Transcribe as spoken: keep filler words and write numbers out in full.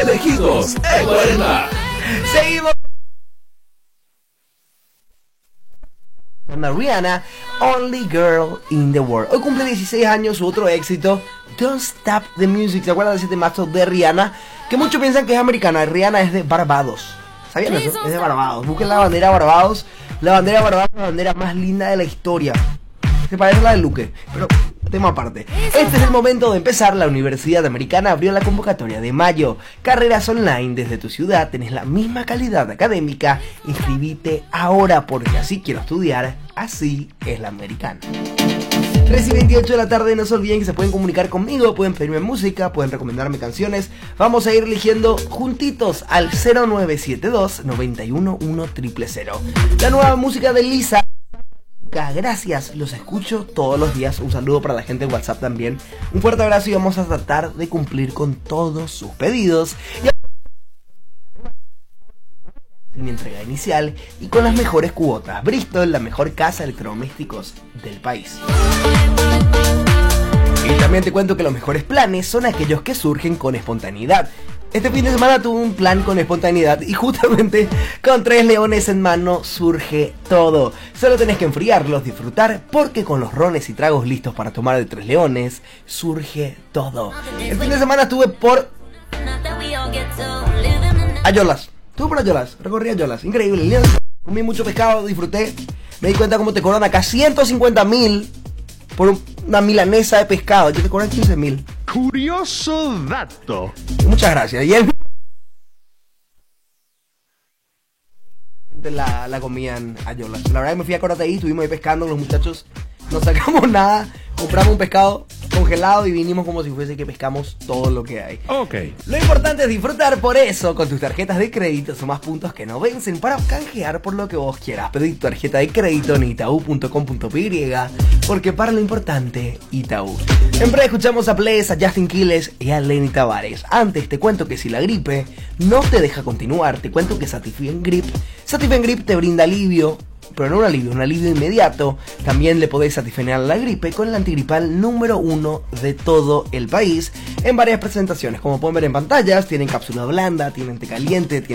Elegidos en cuarenta. Seguimos con Rihanna, Only Girl in the World. Hoy cumple dieciséis años su otro éxito, Don't Stop the Music. ¿Se acuerdan de ese temazo de Rihanna? Que muchos piensan que es americana. Rihanna es de Barbados. ¿Sabían eso? Es de Barbados. Busquen la bandera de Barbados. La bandera de Barbados es la bandera más linda de la historia. Se parece a la de Luque, pero tema aparte. Este es el momento de empezar. La Universidad Americana abrió la convocatoria de mayo. Carreras online desde tu ciudad. Tenés la misma calidad académica. Inscribite ahora porque así quiero estudiar. Así es la Americana. tres y veintiocho de la tarde, no se olviden que se pueden comunicar conmigo, pueden pedirme música, pueden recomendarme canciones. Vamos a ir eligiendo juntitos al cero nueve siete dos, nueve uno uno, cero cero cero. La nueva música de Lisa. Gracias, los escucho todos los días. Un saludo para la gente de WhatsApp también. Un fuerte abrazo y vamos a tratar de cumplir con todos sus pedidos. Y sin entrega inicial y con las mejores cuotas. Bristol, la mejor casa de electrodomésticos del país. Y también te cuento que los mejores planes son aquellos que surgen con espontaneidad. Este fin de semana tuve un plan con espontaneidad y justamente con tres leones en mano surge todo. Solo tenés que enfriarlos, disfrutar, porque con los rones y tragos listos para tomar de tres leones, surge todo. El fin de semana estuve por Ayolas. Estuve por Ayolas, recorrí Ayolas, increíble. Comí mucho pescado, disfruté. Me di cuenta cómo te cobran acá ciento cincuenta mil por una milanesa de pescado. Yo te cobran quince mil. Curioso dato. Muchas gracias. Y el... la, la comían Ayolas. La verdad que me fui a Corateí, estuvimos ahí pescando con los muchachos. No sacamos nada. Compramos un pescado congelado y vinimos como si fuese que pescamos todo lo que hay. Ok. Lo importante es disfrutar, por eso con tus tarjetas de crédito sumas puntos que no vencen para canjear por lo que vos quieras. Pedí tu tarjeta de crédito en itaú punto com punto pe, porque para lo importante, Itaú. En breve escuchamos a Ples, a Justin Quiles y a Lenny Tavares. Antes te cuento que si la gripe no te deja continuar, te cuento que Satifen Grip Satifen Grip te brinda alivio, pero no un alivio, un alivio inmediato. También le podés satisfacer la gripe con el antigripal número uno de todo el país en varias presentaciones. Como pueden ver en pantallas, tienen cápsula blanda, tienen té caliente, tienen